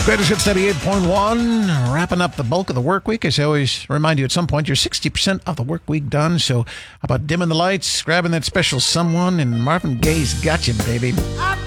Greatest Hits 98.1, wrapping up the bulk of the work week. As I always remind you, at some point, you're 60% of the work week done. So how about dimming the lights, grabbing that special someone, and Marvin Gaye's Got You, baby.